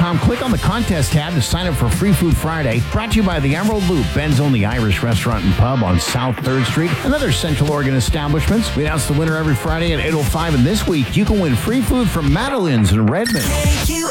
FreeFoodFriday.com. Click on the contest tab to sign up for Free Food Friday. Brought to you by the Emerald Loop, Ben's only Irish restaurant and pub on South 3rd Street, and other Central Oregon establishments. We announce the winner every Friday at 8:05, and this week you can win free food from Madeline's in Redmond.